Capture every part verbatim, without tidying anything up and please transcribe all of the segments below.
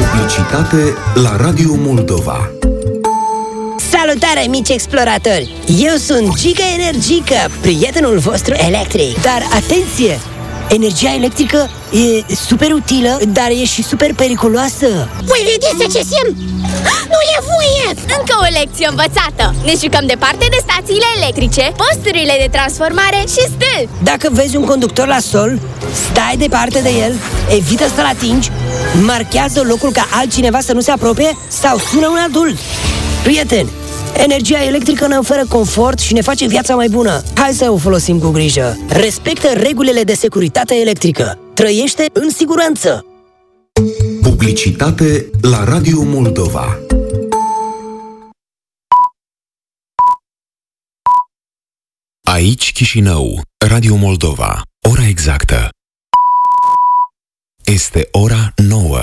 Publicitate la Radio Moldova. Salutare, mici exploratori! Eu sunt Giga Energica, prietenul vostru electric. Dar atenție! Energia electrică e super utilă, dar e și super periculoasă. Voi vedeți ce semn? Nu e voie! Încă o lecție învățată! Ne jucăm departe de stațiile electrice, posturile de transformare și stâlpi. Dacă vezi un conductor la sol, stai departe de el, evită să-l atingi, marchează locul ca altcineva să nu se apropie sau sună un adult. Prieteni, energia electrică ne oferă confort și ne face viața mai bună. Hai să o folosim cu grijă. Respectă regulile de securitate electrică. Trăiește în siguranță. Publicitate la Radio Moldova. Aici Chișinău, Radio Moldova. Ora exactă este ora nouă.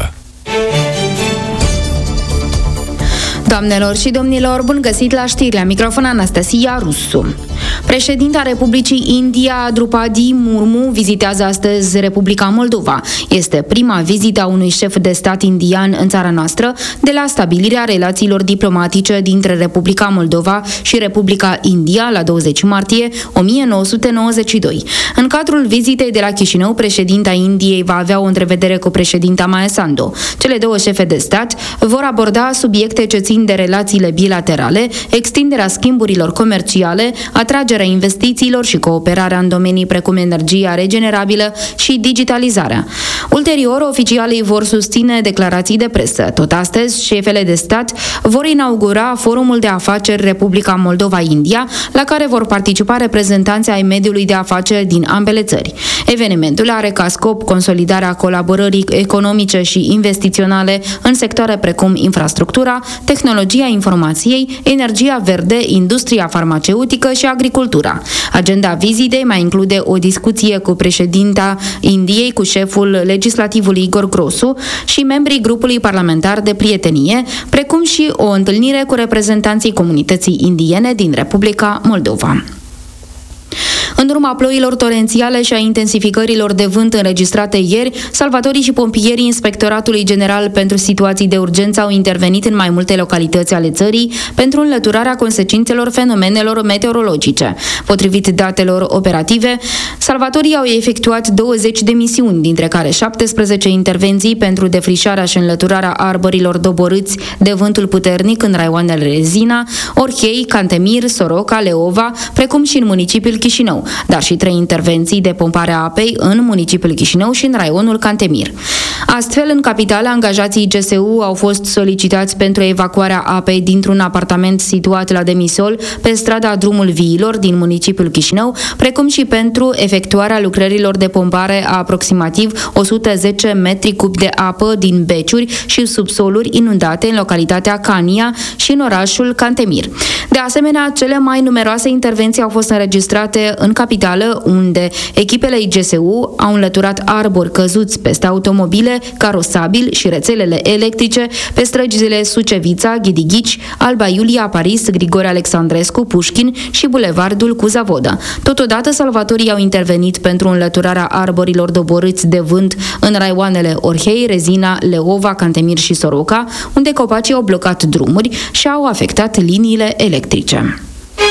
Doamnelor și domnilor, bun găsit la știri, la microfon Anastasia Rusu. Președinta Republicii India, Drupadi Murmu, vizitează astăzi Republica Moldova. Este prima vizită a unui șef de stat indian în țara noastră de la stabilirea relațiilor diplomatice dintre Republica Moldova și Republica India la douăzeci martie o mie nouă sute nouăzeci și doi. În cadrul vizitei de la Chișinău, președinta Indiei va avea o întrevedere cu președinta Maia Sandu. Cele două șefe de stat vor aborda subiecte ce țin de relațiile bilaterale, extinderea schimburilor comerciale, atragerea investițiilor și cooperarea în domenii precum energia regenerabilă și digitalizarea. Ulterior, oficialii vor susține declarații de presă. Tot astăzi, șefele de stat vor inaugura Forumul de Afaceri Republica Moldova-India, la care vor participa reprezentanții ai mediului de afaceri din ambele țări. Evenimentul are ca scop consolidarea colaborării economice și investiționale în sectoare precum infrastructura, tehnologia informației, energia verde, industria farmaceutică și agricultura. Agenda vizitei mai include o discuție cu președinta Indiei, cu șeful legislativului Igor Grosu și membrii grupului parlamentar de prietenie, precum și o întâlnire cu reprezentanții comunității indiene din Republica Moldova. În urma ploilor torențiale și a intensificărilor de vânt înregistrate ieri, salvatorii și pompierii Inspectoratului General pentru Situații de Urgență au intervenit în mai multe localități ale țării pentru înlăturarea consecințelor fenomenelor meteorologice. Potrivit datelor operative, salvatorii au efectuat douăzeci de misiuni, dintre care șaptesprezece intervenții pentru defrișarea și înlăturarea arbărilor doborâți de vântul puternic în raioanele Rezina, Orhei, Cantemir, Soroca, Leova, precum și în municipiul Chișinău, dar și trei intervenții de pompare a apei în municipiul Chișinău și în raionul Cantemir. Astfel, în capitală, angajații G S U au fost solicitați pentru evacuarea apei dintr-un apartament situat la Demisol, pe strada Drumul Viilor din municipiul Chișinău, precum și pentru efectuarea lucrărilor de pompare a aproximativ o sută zece metri cubi de apă din beciuri și subsoluri inundate în localitatea Cania și în orașul Cantemir. De asemenea, cele mai numeroase intervenții au fost înregistrate în capitală, unde echipele I G S U au înlăturat arbori căzuți peste automobile, carosabili și rețelele electrice pe străzile Sucevița, Ghidighici, Alba Iulia, Paris, Grigore Alexandrescu, Pușkin și bulevardul Cuza-Vodă. Totodată, salvatorii au intervenit pentru înlăturarea arborilor doborâți de vânt în raioanele Orhei, Rezina, Leova, Cantemir și Soroca, unde copacii au blocat drumuri și au afectat liniile electrice.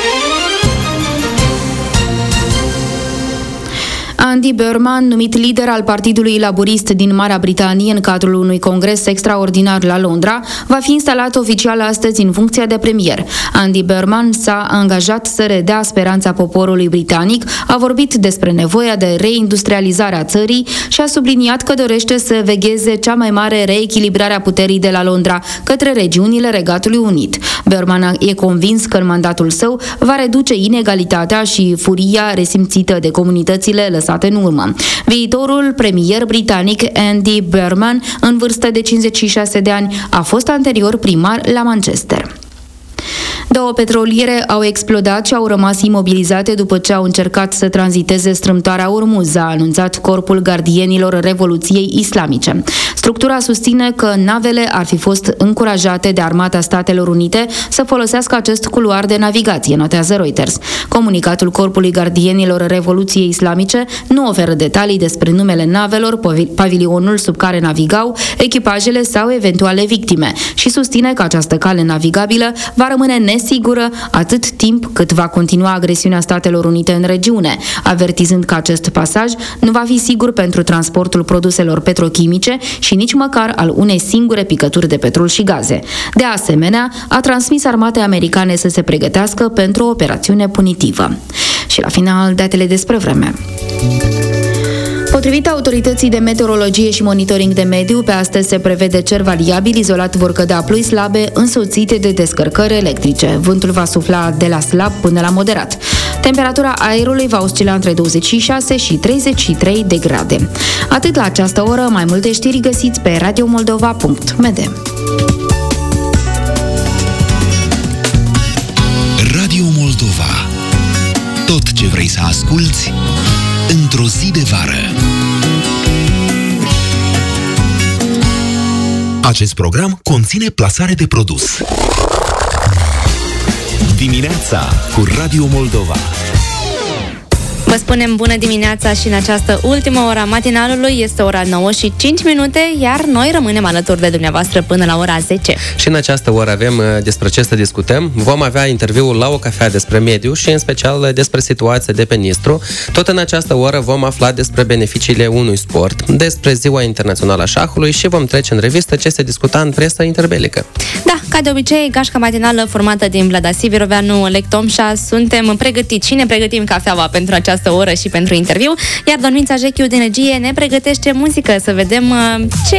Andy Burnham, numit lider al Partidului Laborist din Marea Britanie în cadrul unui congres extraordinar la Londra, va fi instalat oficial astăzi în funcția de premier. Andy Burnham s-a angajat să redea speranța poporului britanic, a vorbit despre nevoia de reindustrializare a țării și a subliniat că dorește să vegheze cea mai mare reechilibrare a puterii de la Londra către regiunile Regatului Unit. Burnham e convins că în mandatul său va reduce inegalitatea și furia resimțită de comunitățile lăsate în urmă. Viitorul premier britanic Andy Burnham, în vârstă de cincizeci și șase de ani, a fost anterior primar la Manchester. Două petroliere au explodat și au rămas imobilizate după ce au încercat să tranziteze strâmtoarea Ormuz, a anunțat Corpul Gardienilor Revoluției Islamice. Structura susține că navele ar fi fost încurajate de Armata Statelor Unite să folosească acest culoar de navigație, notează Reuters. Comunicatul Corpului Gardienilor Revoluției Islamice nu oferă detalii despre numele navelor, pavilionul sub care navigau, echipajele sau eventuale victime și susține că această cale navigabilă va rămâne nesigură atât timp cât va continua agresiunea Statelor Unite în regiune, avertizând că acest pasaj nu va fi sigur pentru transportul produselor petrochimice și nici măcar al unei singure picături de petrol și gaze. De asemenea, a transmis armatei americane să se pregătească pentru o operațiune punitivă. Și la final, datele despre vreme. Potrivit autorității de meteorologie și monitoring de mediu, pe astăzi se prevede cer variabil, izolat vor cădea ploi slabe, însoțite de descărcări electrice. Vântul va sufla de la slab până la moderat. Temperatura aerului va oscila între douăzeci și șase și treizeci și trei de grade. Atât la această oră, mai multe știri găsiți pe radio moldova punct m d. Radio Moldova. Tot ce vrei să asculți într-o zi de vară. Acest program conține plasare de produs. Dimineața cu Radio Moldova. Vă spunem bună dimineața și în această ultimă oră a matinalului. Este ora nouă și cinci minute, iar noi rămânem alături de dumneavoastră până la ora zece. Și în această oră avem despre ce să discutăm. Vom avea interviul la o cafea despre mediu și în special despre situația de pe Nistru. Tot în această oră vom afla despre beneficiile unui sport, despre Ziua Internațională a Șahului și vom trece în revistă ce se discuta în presa interbelică. Da, ca de obicei, gașca matinală formată din Vlada Siviroveanu, Lec Tomșa, suntem pregătiți și ne pregătim cafeaua pentru această oră și pentru interviu, iar Domința Jechiu de Energie ne pregătește muzică, să vedem ce